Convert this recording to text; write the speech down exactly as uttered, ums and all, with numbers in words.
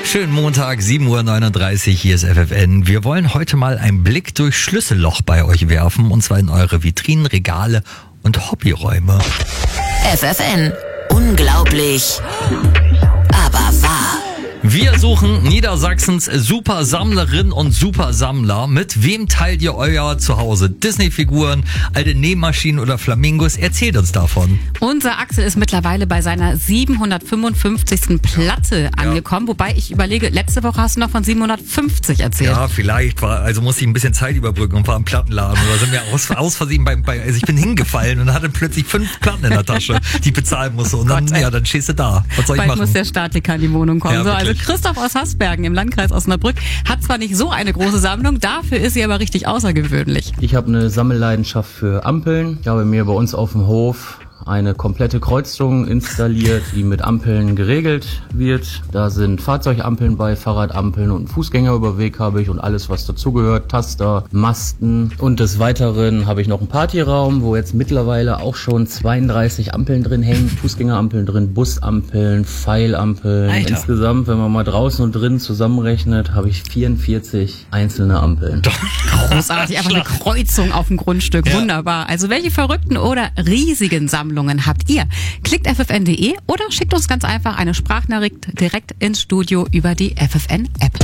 Schönen Montag, sieben Uhr neununddreißig, hier ist F F N. Wir wollen heute mal einen Blick durch Schlüsselloch bei euch werfen, und zwar in eure Vitrinen, Regale und Hobbyräume. F F N. Unglaublich, aber wahr. Wir suchen Niedersachsens Supersammlerinnen und Supersammler. Mit wem teilt ihr euer Zuhause? Disney-Figuren, alte Nähmaschinen oder Flamingos? Erzählt uns davon. Unser Axel ist mittlerweile bei seiner siebenhundertfünfundfünfzigsten Platte angekommen. Ja. Wobei ich überlege, letzte Woche hast du noch von siebenhundertfünfzig erzählt. Ja, vielleicht. War, also musste ich ein bisschen Zeit überbrücken und war im Plattenladen. Oder sind mir aus, aus Versehen bei, bei, also ich bin hingefallen und hatte plötzlich fünf Platten in der Tasche, die ich bezahlen musste. Und dann, ja, dann stehst du da. Was soll ich Bald machen? muss der Statiker in die Wohnung kommen. Ja, so, also Christoph aus Hasbergen im Landkreis Osnabrück hat zwar nicht so eine große Sammlung, dafür ist sie aber richtig außergewöhnlich. Ich habe eine Sammelleidenschaft für Ampeln. Ich habe mir bei uns auf dem Hof eine komplette Kreuzung installiert, die mit Ampeln geregelt wird. Da sind Fahrzeugampeln bei, Fahrradampeln und Fußgängerüberweg habe ich und alles, was dazugehört, Taster, Masten. Und des Weiteren habe ich noch einen Partyraum, wo jetzt mittlerweile auch schon zweiunddreißig Ampeln drin hängen, Fußgängerampeln drin, Busampeln, Pfeilampeln. Alter. Insgesamt, wenn man mal draußen und drinnen zusammenrechnet, habe ich vierundvierzig einzelne Ampeln. Großartig, einfach eine Kreuzung auf dem Grundstück, ja. Wunderbar. Also welche verrückten oder riesigen Sammlungen habt ihr? Klickt F F N punkt de oder schickt uns ganz einfach eine Sprachnachricht direkt ins Studio über die F F N App.